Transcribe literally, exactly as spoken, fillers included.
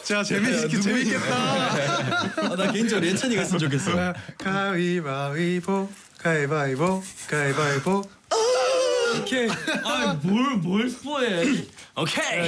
자 재밌게 재밌겠다. 아, 나 개인적으로 예찬이가 했으면 좋겠어. 가위바위보 가위바위보 가위바위보. 오케이. 아뭘뭘 스포해? 오케이.